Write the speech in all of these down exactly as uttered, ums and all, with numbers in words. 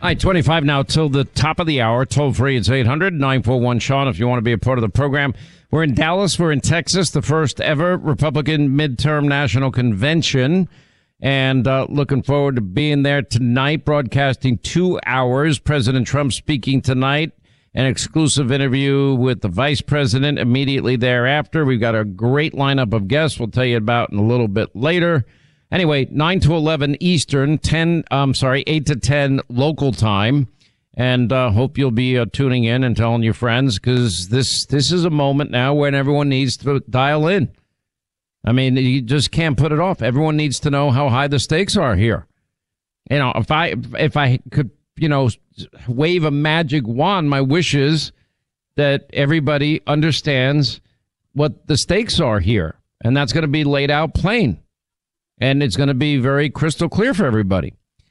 All right, twenty-five now till the top of the hour. Toll free, it's eight hundred nine four one Sean if you want to be a part of the program. We're in Dallas. We're in Texas, the first ever Republican midterm national convention. And uh, looking forward to being there tonight, broadcasting two hours. President Trump speaking tonight. An exclusive interview with the vice president immediately thereafter. We've got a great lineup of guests we'll tell you about in a little bit later. Anyway, nine to eleven Eastern, ten, I'm sorry, eight to ten local time. And uh, hope you'll be uh, tuning in and telling your friends, because this, this is a moment now when everyone needs to dial in. I mean, you just can't put it off. Everyone needs to know how high the stakes are here. You know, if I if I could, you know, wave a magic wand, my wish is that everybody understands what the stakes are here. And that's going to be laid out plain. And it's going to be very crystal clear for everybody.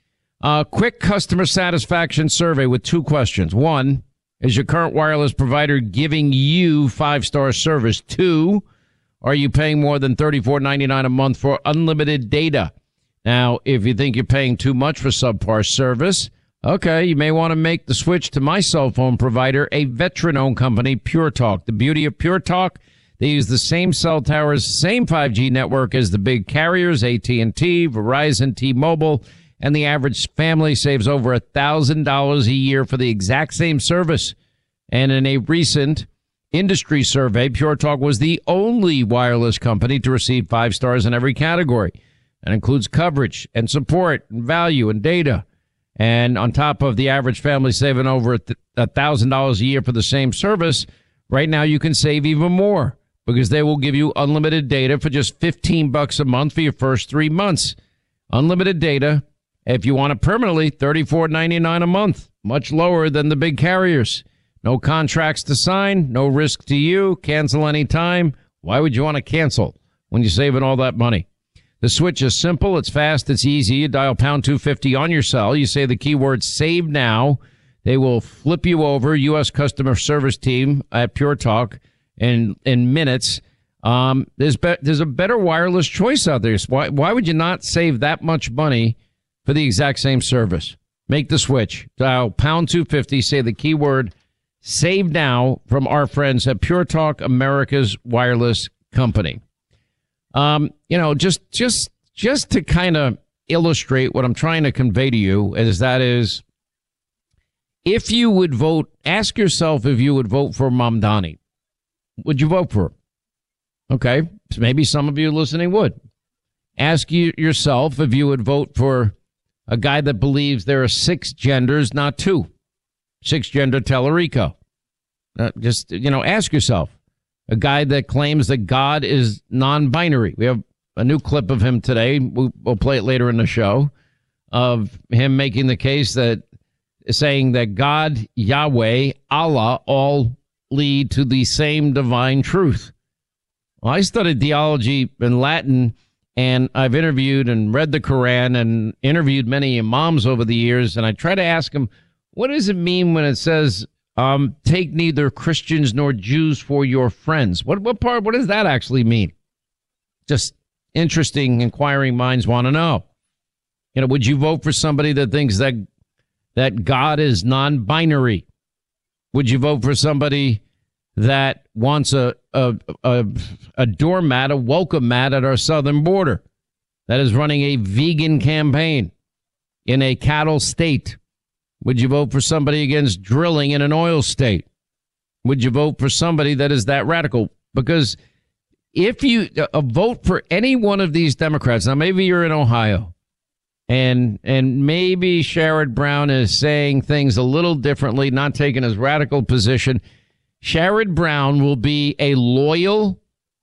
A uh, quick customer satisfaction survey with two questions. One, is your current wireless provider giving you five-star service? Two, are you paying more than thirty-four ninety-nine a month for unlimited data? Now, if you think you're paying too much for subpar service, okay, you may want to make the switch to my cell phone provider, a veteran-owned company, Pure Talk. The beauty of Pure Talk, they use the same cell towers, same five G network as the big carriers, A T and T, Verizon, T-Mobile, and the average family saves over one thousand dollars a year for the exact same service. And in a recent industry survey, Pure Talk was the only wireless company to receive five stars in every category. That includes coverage and support and value and data. And on top of the average family saving over one thousand dollars a year for the same service, right now you can save even more because they will give you unlimited data for just fifteen bucks a month for your first three months. Unlimited data. If you want it permanently, thirty-four ninety-nine a month, much lower than the big carriers. No contracts to sign, no risk to you, cancel anytime. Why would you want to cancel when you're saving all that money? The switch is simple, it's fast, it's easy. You dial pound two fifty on your cell. You say the keyword save now. They will flip you over, U S customer service team at Pure Talk, in, in minutes. Um, there's, be- there's a better wireless choice out there. So why, why would you not save that much money for the exact same service? Make the switch. Dial pound two fifty, say the keyword save now from our friends at Pure Talk, America's wireless company. Um, you know, just just just to kind of illustrate what I'm trying to convey to you is that is, if you would vote, ask yourself if you would vote for Mamdani. Would you vote for him? Okay, so maybe some of you listening would. Ask you yourself if you would vote for a guy that believes there are six genders, not two. Six gender Tellerico. Uh, just, you know, ask yourself. A guy that claims that God is non-binary. We have a new clip of him today. We'll, we'll play it later in the show, of him making the case that, saying that God, Yahweh, Allah, all lead to the same divine truth. Well, I studied theology in Latin, and I've interviewed and read the Quran and interviewed many imams over the years, and I try to ask them, what does it mean when it says, um, take neither Christians nor Jews for your friends? What what part, what does that actually mean? Just interesting, inquiring minds want to know. You know, would you vote for somebody that thinks that that God is non-binary? Would you vote for somebody that wants a a a, a doormat, a welcome mat at our southern border, that is running a vegan campaign in a cattle state? Would you vote for somebody against drilling in an oil state? Would you vote for somebody that is that radical? Because if you uh, vote for any one of these Democrats, now maybe you're in Ohio, and and maybe Sherrod Brown is saying things a little differently, not taking his radical position. Sherrod Brown will be a loyal,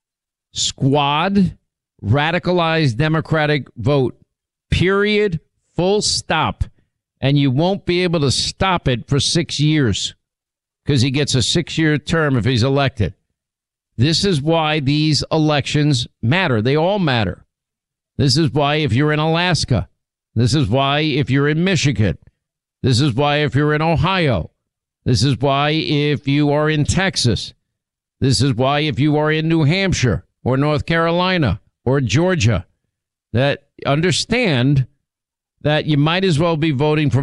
squad, radicalized Democratic vote, period, full stop. And you won't be able to stop it for six years because he gets a six-year term if he's elected. This is why these elections matter. They all matter. This is why if you're in Alaska, this is why if you're in Michigan, this is why if you're in Ohio, this is why if you are in Texas, this is why if you are in New Hampshire or North Carolina or Georgia, that understand that you might as well be voting for